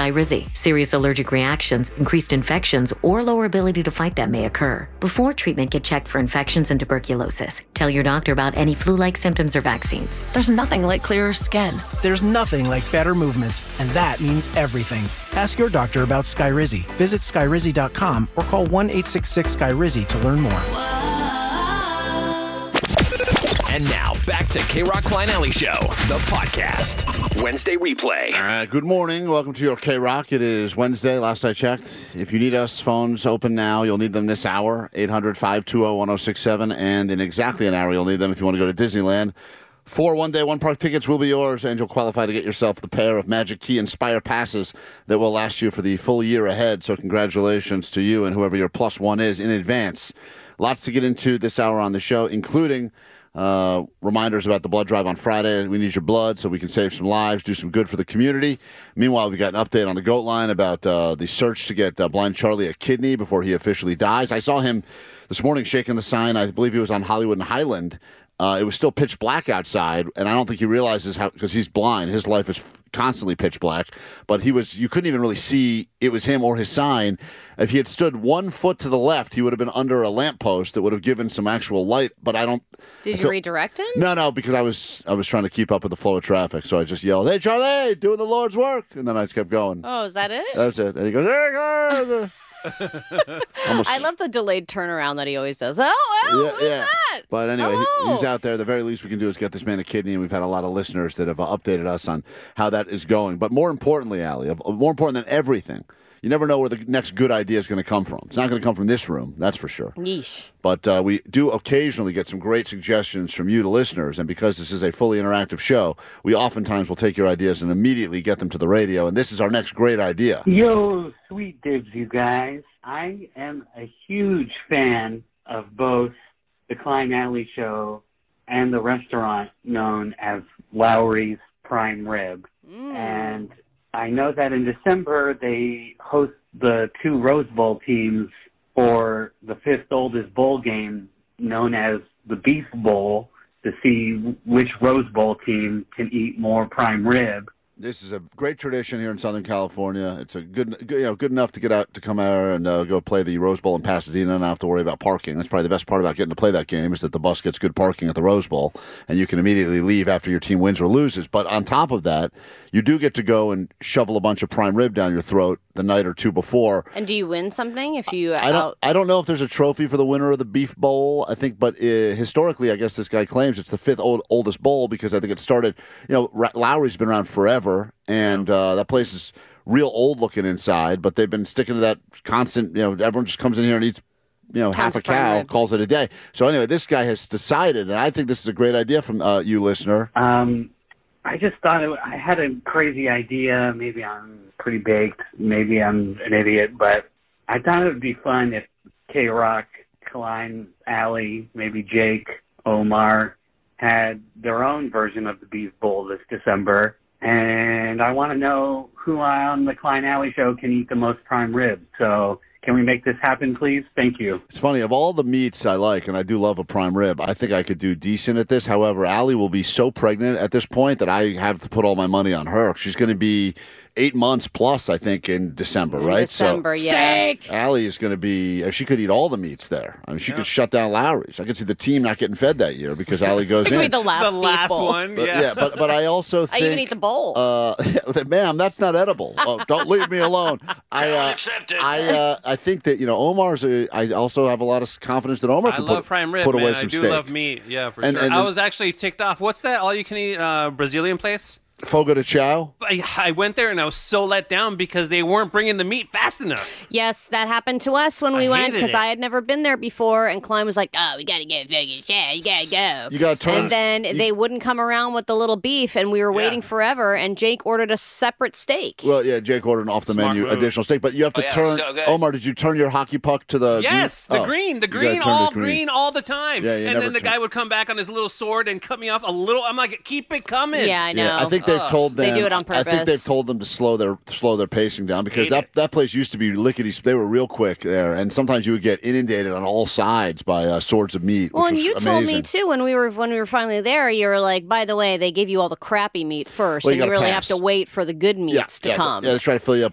Skyrizi. Serious allergic reactions, increased infections, or lower ability to fight them may occur. Before treatment, get checked for infections and tuberculosis. Tell your doctor about any flu-like symptoms or vaccines. There's nothing like clearer skin. There's nothing like better movement, and that means everything. Ask your doctor about Skyrizi. Visit Skyrizi.com or call 1-866-SKYRIZI to learn more. And now, back to K-Rock Klein Alley Show, the podcast. Wednesday replay. All right, good morning. Welcome to your K-Rock. It is Wednesday, last I checked. If you need us, phones open now. You'll need them this hour, 800-520-1067. And in exactly an hour, you'll need them if you want to go to Disneyland. 4 one-day, one-park tickets will be yours, and you'll qualify to get yourself the pair of Magic Key Inspire passes that will last you for the full year ahead. So congratulations to you and whoever your plus one is in advance. Lots to get into this hour on the show, including reminders about the blood drive on Friday. We need your blood so we can save some lives, do some good for the community. Meanwhile, we got an update on the GOAT line about the search to get Blind Charlie a kidney before he officially dies. I saw him this morning shaking the sign. I believe he was on Hollywood and Highland. It was still pitch black outside, and I don't think he realizes how, because he's blind, his life is constantly pitch black, but you couldn't even really see it was him or his sign. If he had stood 1 foot to the left, he would have been under a lamppost that would have given some actual light, but I don't... Did you redirect him? No, because I was trying to keep up with the flow of traffic, so I just yelled, "Hey, Charlie, doing the Lord's work," and then I just kept going. Oh, is that it? That's it. And he goes, "There you go." I love the delayed turnaround that he always does. Who's that? But anyway, he's out there. The very least we can do is get this man a kidney, and we've had a lot of listeners that have updated us on how that is going. But more importantly, Allie, more important than everything, you never know where the next good idea is going to come from. It's not going to come from this room, that's for sure. Yeesh. But we do occasionally get some great suggestions from you, the listeners, and because this is a fully interactive show, we oftentimes will take your ideas and immediately get them to the radio, and this is our next great idea. Yo, sweet dibs, you guys. I am a huge fan of both the Klein Alley Show and the restaurant known as Lowry's Prime Rib. And I know that in December they host the 2 Rose Bowl teams for the 5th oldest bowl game known as the Beef Bowl to see which Rose Bowl team can eat more prime rib. This is a great tradition here in Southern California. It's a good enough to get out to come out and go play the Rose Bowl in Pasadena and not have to worry about parking. That's probably the best part about getting to play that game is that the bus gets good parking at the Rose Bowl, and you can immediately leave after your team wins or loses. But on top of that, you do get to go and shovel a bunch of prime rib down your throat the night or two before. And do you win something if you? I don't know if there's a trophy for the winner of the Beef Bowl. I think, but historically, I guess this guy claims it's the 5th oldest bowl because I think it started. Lowry's been around forever, and that place is real old looking inside. But they've been sticking to that constant. Everyone just comes in here and eats. Half a cow, calls it a day. So anyway, this guy has decided, and I think this is a great idea from you, listener. I just thought I had a crazy idea. Maybe I'm pretty baked. Maybe I'm an idiot. But I thought it would be fun if K-Rock, Klein Alley, maybe Jake, Omar had their own version of the Beef Bowl this December. And I want to know who on the Klein Alley Show can eat the most prime rib. So can we make this happen, please? Thank you. It's funny. Of all the meats I like, and I do love a prime rib, I think I could do decent at this. However, Allie will be so pregnant at this point that I have to put all my money on her. She's going to be 8 months plus, I think, in December, right? December, so, yeah. Allie is going to be, she could eat all the meats there. I mean, she could shut down Lowry's. I could see the team not getting fed that year because Allie goes in. the last one, But I also think... you can eat the bowl. Ma'am, that's not edible. Oh, don't leave me alone. I think that, I also have a lot of confidence that Omar can love prime rib, put away man. some I do steak. love meat, yeah, for sure. I was actually ticked off. What's that all-you-can-eat Brazilian place? Fogo de Chao? I went there and I was so let down because they weren't bringing the meat fast enough. Yes, that happened to us when we went because I had never been there before, and Klein was like, "Oh, we gotta get Fogo de Chao. You gotta go." You gotta turn. And then they wouldn't come around with the little beef, and we were waiting forever. And Jake ordered a separate steak. Well, yeah, Jake ordered an off-the-menu additional steak, but you have to turn. So Omar, did you turn your hockey puck to the? Yes, green? the green all the time. Yeah, and then the guy would come back on his little sword and cut me off a little. I'm like, keep it coming. Yeah, I know. Yeah, I think they've told them. They do it on purpose. I think they've told them to slow their pacing down because that place used to be lickety. They were real quick there, and sometimes you would get inundated on all sides by swords of meat. Well, which and was you amazing. told me too when we were finally there. You were like, by the way, they give you all the crappy meat first, Well, and you really pass. have to wait for the good meats to come. Yeah, they try to fill you up